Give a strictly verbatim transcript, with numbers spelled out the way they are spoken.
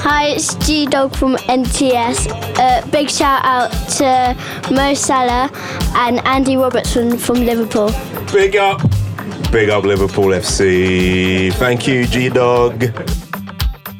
Hi, it's G Dog from N T S. Uh, big shout out to Mo Salah and Andy Robertson from Liverpool. Big up. Big up Liverpool F C. Thank you, G Dog.